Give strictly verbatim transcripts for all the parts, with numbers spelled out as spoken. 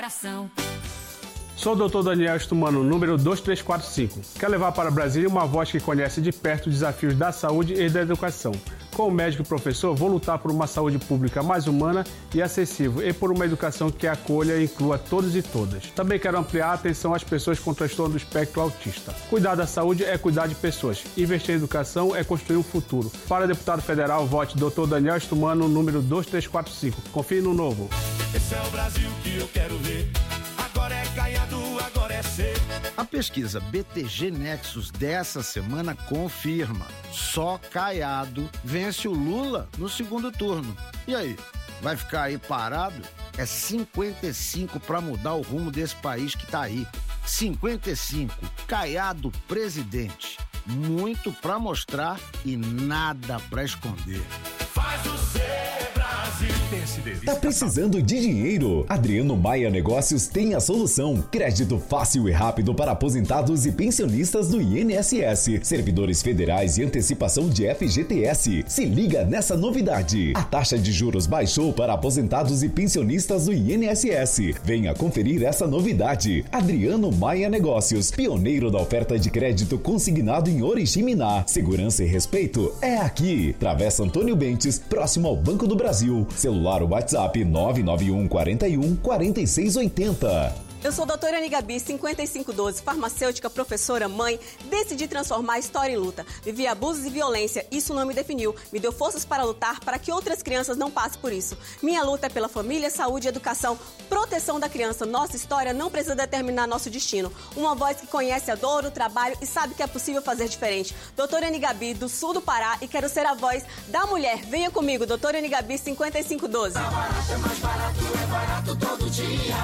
Sou o doutor Daniel Stumano, número dois três quatro cinco. Quer levar para Brasília uma voz que conhece de perto os desafios da saúde e da educação. Como médico e professor, vou lutar por uma saúde pública mais humana e acessível e por uma educação que acolha e inclua todos e todas. Também quero ampliar a atenção às pessoas com transtorno do espectro autista. Cuidar da saúde é cuidar de pessoas. Investir em educação é construir um futuro. Para deputado federal, vote doutor Daniel Stumano, número dois três quatro cinco. Confie no novo. Esse é o Brasil que eu quero ver. Agora é Caiado, agora é ser. A pesquisa B T G Nexus dessa semana confirma: só Caiado vence o Lula no segundo turno. E aí, vai ficar aí parado? É cinquenta e cinco para mudar o rumo desse país que tá aí. cinquenta e cinco, Caiado presidente. Muito para mostrar e nada para esconder. Faz o ser Brasil. Tá precisando de dinheiro? Adriano Maia Negócios tem a solução. Crédito fácil e rápido para aposentados e pensionistas do I N S S, servidores federais e antecipação de F G T S. Se liga nessa novidade. A taxa de juros baixou para aposentados e pensionistas do I N S S. Venha conferir essa novidade. Adriano Maia Negócios, pioneiro da oferta de crédito consignado em Oriximiná. Segurança e respeito é aqui. Travessa Antônio Bentes, próximo ao Banco do Brasil. Celular WhatsApp nove nove um quatro um quatro seis oito zero. Eu sou a doutora Ani Gabi, cinquenta e cinco doze, farmacêutica, professora, mãe. Decidi transformar a história em luta. Vivi abusos e violência, isso não me definiu. Me deu forças para lutar para que outras crianças não passem por isso. Minha luta é pela família, saúde e educação, proteção da criança. Nossa história não precisa determinar nosso destino. Uma voz que conhece a dor, o trabalho e sabe que é possível fazer diferente. Doutora Ani Gabi, do sul do Pará, e quero ser a voz da mulher. Venha comigo, doutora Ani Gabi, cinquenta e cinco doze. Tá barato, é mais barato, é barato todo dia.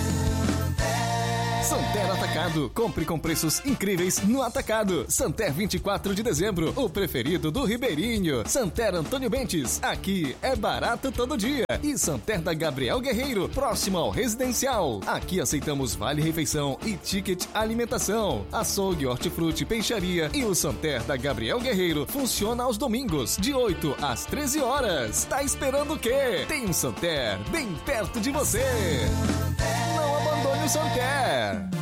Santer Atacado. Compre com preços incríveis no Atacado. Santer vinte e quatro de dezembro, o preferido do Ribeirinho. Santer Antônio Bentes, aqui é barato todo dia. E Santer da Gabriel Guerreiro, próximo ao Residencial. Aqui aceitamos vale-refeição e ticket alimentação. Açougue, hortifruti, peixaria e o Santer da Gabriel Guerreiro funciona aos domingos, de oito às treze horas. Tá esperando o quê? Tem um Santer bem perto de você. Não abandone o Santer.